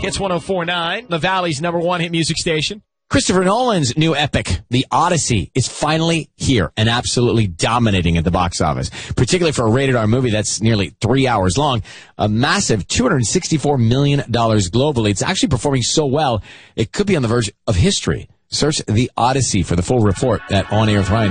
Hits 104.9, the Valley's #1 hit music station. Christopher Nolan's new epic, The Odyssey, is finally here and absolutely dominating at the box office, particularly for a rated R movie that's nearly 3 hours long. A massive $264 million globally. It's actually performing so well, it could be on the verge of history. Search The Odyssey for the full report at On Air with Ryan.